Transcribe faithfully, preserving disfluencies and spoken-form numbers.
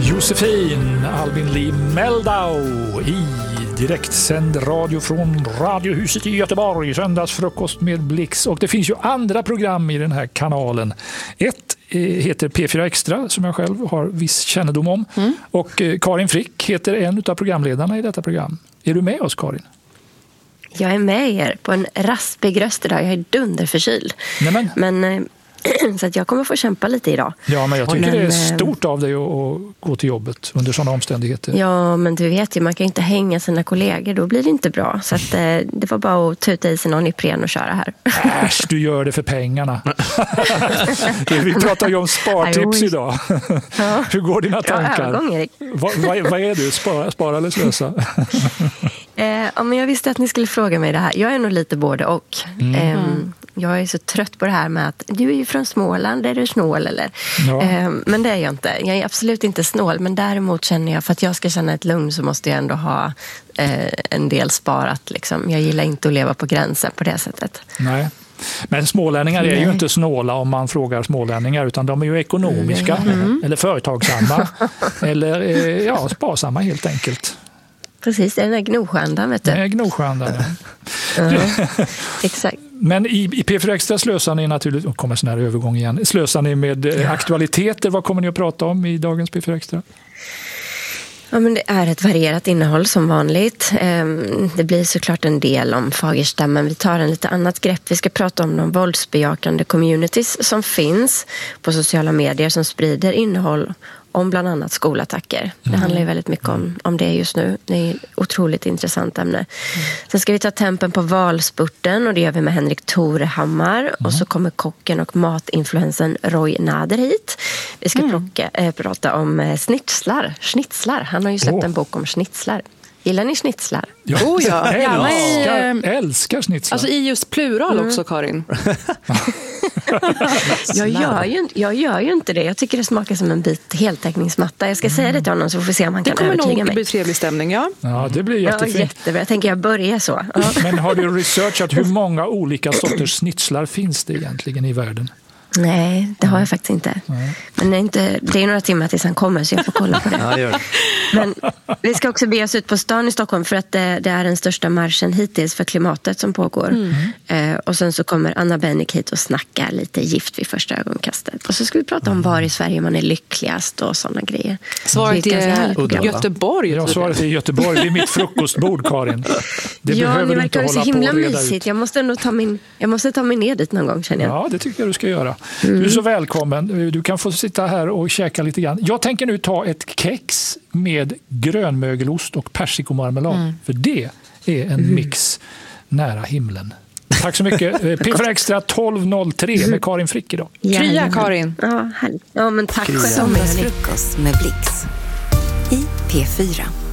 Josefin Albin Lee Meldau i direktsänd radio från Radiohuset i Göteborg, söndagsfrukost med Blix. Och det finns ju andra program i den här kanalen. Ett heter P fyra Extra som jag själv har viss kännedom om. Mm. Och Karin Frick heter en av programledarna i detta program. Är du med oss, Karin? Jag är med er på en raspig röst idag. Jag är dunderförkyld. Nämen. Men så att jag kommer få kämpa lite idag. Ja, men jag tycker men, det är stort av dig att gå till jobbet under sådana omständigheter. Ja, men du vet ju, man kan inte hänga sina kollegor. Då blir det inte bra. Så att, det var bara att tuta i sig någon Ipren och köra här. Äsch, du gör det för pengarna. Vi pratar ju om spartips idag. Ja. Hur går dina tankar? Ja, övergång, Erik. Vad, vad, vad är du? Spara, spara eller slösa? eh, ja, men jag visste att ni skulle fråga mig det här. Jag är nog lite både och. Mm. Eh, jag är så trött på det här med att du är ju från Småland, är du snål eller? Ja. Eh, men det är jag inte. Jag är absolut inte snål, men däremot känner jag, för att jag ska känna ett lugn så måste jag ändå ha eh, en del sparat. Liksom. Jag gillar inte att leva på gränsen på det sättet. Nej. Men smålänningar är ju inte snåla om man frågar smålänningar, utan de är ju ekonomiska mm. eller företagsamma eller eh, ja, sparsamma helt enkelt. Precis, det är den här Gnosjöndan, vet du. Det är Gnosjöndan, ja. uh-huh. Exakt. Men i, i P fyra Extra slösar ni naturligtvis, kommer sån här övergång igen, slösar ni med ja. aktualiteter. Vad kommer ni att prata om i dagens P fyra Extra? Ja, men det är ett varierat innehåll som vanligt. Det blir såklart en del om Fagersta, men vi tar en lite annat grepp. Vi ska prata om de våldsbejakande communities som finns på sociala medier som sprider innehåll om bland annat skolattacker. Det Mm. handlar ju väldigt mycket om, om det just nu. Det är ett otroligt intressant ämne. Mm. Sen ska vi ta tempen på valspurten och det gör vi med Henrik Torehammar. Mm. Och så kommer kocken och matinfluensen Roy Nader hit. Vi ska mm. plocka, äh, prata om äh, schnitzlar. schnitzlar. Han har ju släppt oh. en bok om schnitzlar. Gillar ni schnitzlar? Ja, oh, ja. älskar, äh, älskar schnitzlar. Alltså i just plural mm. också, Karin. jag, gör ju, jag gör ju inte det. Jag tycker det smakar som en bit heltäckningsmatta. Jag ska mm. säga det till honom så får vi se om han det kan övertyga mig. Det kommer nog bli trevlig stämning, ja. Ja, det blir jättefint. Ja, jättebra. Jag tänker jag börjar så. Ja. Men har du researchat hur många olika sorters schnitzlar finns det egentligen i världen? Nej, det har jag faktiskt inte. Nej. Men det är, inte, det är några timmar tills han kommer så jag får kolla på det. Ja, gör det. Men vi ska också be oss ut på stan i Stockholm för att det, det är den största marschen hittills för klimatet som pågår. Mm. Eh, och sen så kommer Anna Bennick hit och snacka lite gift vid första ögonkastet. Och så ska vi prata om var i Sverige man är lyckligast och sådana grejer. Svaret är Göteborg. Ja, svaret är Göteborg. Det är mitt frukostbord, Karin. Det ja, behöver det du inte verkar hålla så himla på och reda mysigt. ut. Jag måste ändå ta min, jag måste ta mig ner dit någon gång, känner jag. Ja, det tycker jag du ska göra. Mm. Du är så välkommen. Du kan få sitta här och käka lite grann. Jag tänker nu ta ett kex med grönmögelost och persikomarmelad. Mm. För det är en mm. mix nära himlen. Tack så mycket. P fyra Extra tolv noll tre med Karin Frick idag. Krya, Karin. Ja, härligt. Ja, men tack. Söndagsfrukost med Blix i P fyra.